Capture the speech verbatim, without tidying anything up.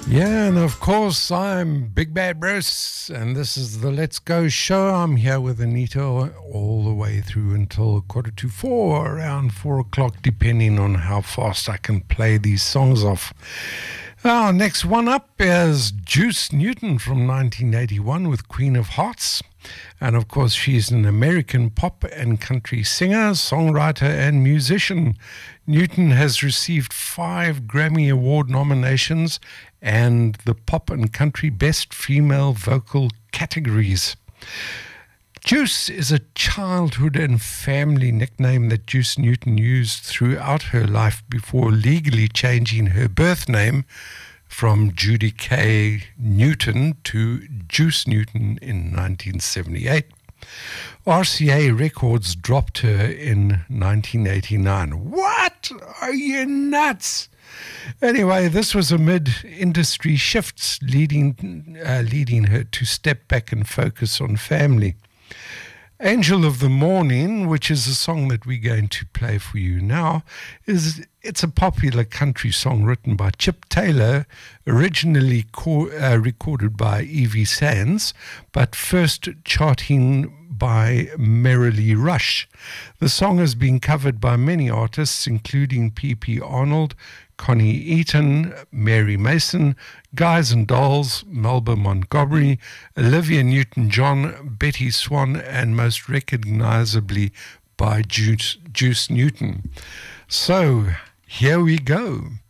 Yeah, and of course, I'm Big Bad Bruce, and this is the Let's Go show. I'm here with Anita all the way through until quarter to four, around four o'clock, depending on how fast I can play these songs off. Our next one up is Juice Newton from nineteen eighty-one with Queen of Hearts. And of course, she's an American pop and country singer, songwriter, and musician. Newton has received five Grammy Award nominations and the pop and country best female vocal categories. Juice is a childhood and family nickname that Juice Newton used throughout her life before legally changing her birth name from Judy Kay Newton to Juice Newton in nineteen seventy-eight. R C A Records dropped her in nineteen eighty-nine. What? Are you nuts? Anyway, this was amid industry shifts leading, uh, leading her to step back and focus on family. Angel of the Morning, which is a song that we're going to play for you now, is it's a popular country song written by Chip Taylor, originally co- uh, recorded by Evie Sands, but first charting by Merrily Rush. The song has been covered by many artists, including P P Arnold, Connie Eaton, Mary Mason, Guys and Dolls, Melba Montgomery, Olivia Newton-John, Betty Swan, and most recognizably by Juice, Juice Newton. So, here we go.